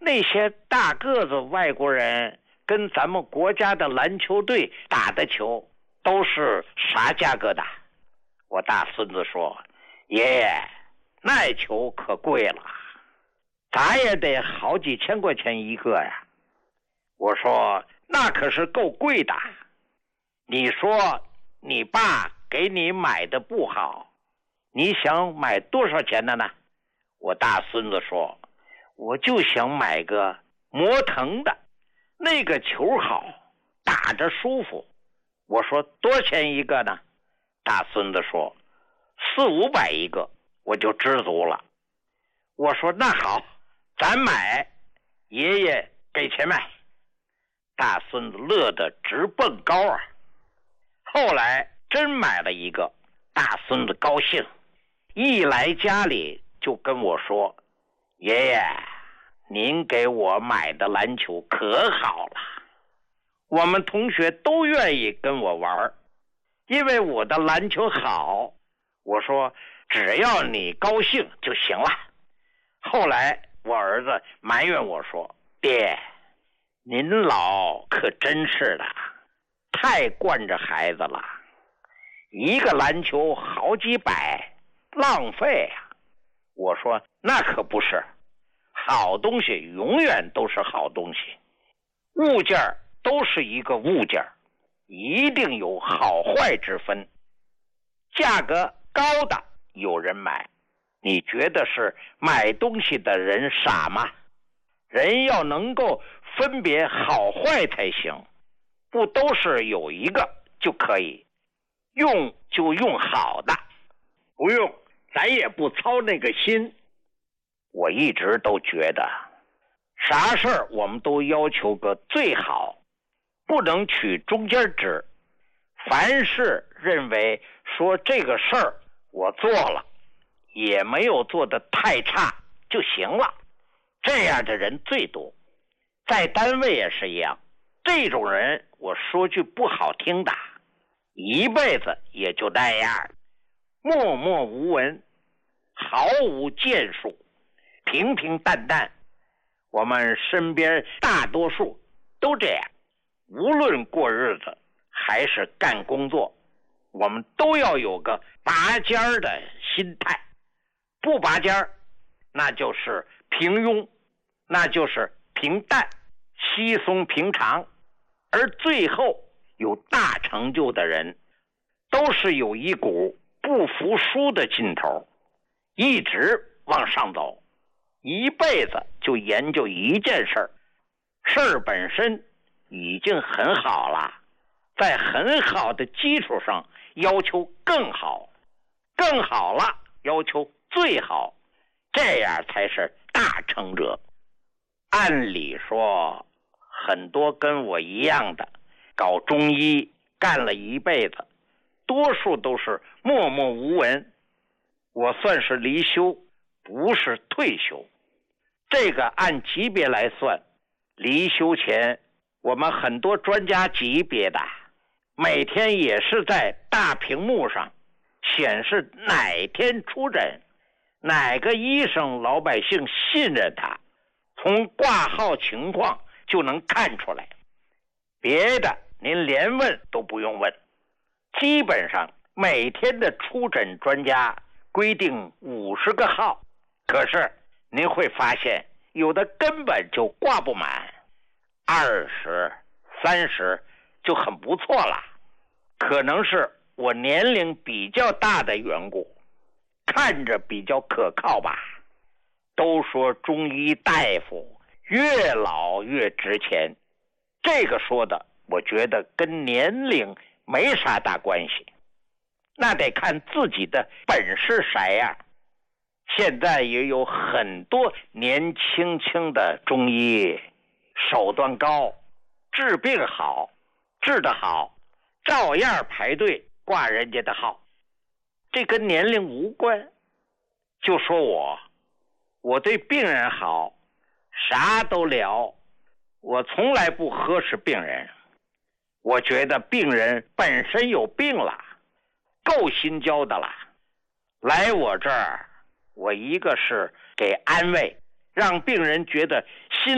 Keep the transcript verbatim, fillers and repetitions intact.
那些大个子外国人跟咱们国家的篮球队打的球都是啥价格的？我大孙子说，爷爷，那球可贵了，咋也得好几千块钱一个呀。我说，那可是够贵的。你说你爸给你买的不好，你想买多少钱的呢？我大孙子说，我就想买个磨腾的，那个球好，打着舒服。我说多少钱一个呢？大孙子说四五百一个，我就知足了。我说那好，咱买，爷爷给钱买。大孙子乐得直蹦高啊！后来真买了一个，大孙子高兴，一来家里就跟我说，爷爷，您给我买的篮球可好了，我们同学都愿意跟我玩，因为我的篮球好。我说只要你高兴就行了。后来我儿子埋怨我说，爹，您老可真是的，太惯着孩子了，一个篮球好几百，浪费啊。我说那可不是，好东西永远都是好东西，物件都是一个物件，一定有好坏之分。价格高的有人买，你觉得是买东西的人傻吗？人要能够分别好坏才行，不都是有一个就可以，用就用好的，不用咱也不操那个心。我一直都觉得啥事儿我们都要求个最好，不能取中间值。凡是认为说这个事儿我做了也没有做得太差就行了，这样的人最多。在单位也是一样，这种人我说句不好听的，一辈子也就那样，默默无闻，毫无建树，平平淡淡。我们身边大多数都这样，无论过日子还是干工作，我们都要有个拔尖儿的心态。不拔尖儿，那就是平庸，那就是平淡，稀松平常。而最后有大成就的人，都是有一股不服输的劲头，一直往上走，一辈子就研究一件事儿，事儿本身已经很好了，在很好的基础上要求更好，更好了要求最好，这样才是大成者。按理说很多跟我一样的搞中医干了一辈子，多数都是默默无闻。我算是离休，不是退休。这个按级别来算，离休前我们很多专家级别的每天也是在大屏幕上显示哪天出诊，哪个医生老百姓信任他，从挂号情况就能看出来。别的您连问都不用问，基本上每天的出诊专家规定五十个号，可是您会发现有的根本就挂不满，二十、三十就很不错了。可能是我年龄比较大的缘故，看着比较可靠吧。都说中医大夫越老越值钱，这个说的我觉得跟年龄没啥大关系，那得看自己的本事啥样。现在也有很多年轻轻的中医，手段高，治病好，治得好，照样排队挂人家的号，这跟年龄无关。就说我我对病人好，啥都聊，我从来不呵斥病人。我觉得病人本身有病了，够心焦的了，来我这儿，我一个是给安慰，让病人觉得心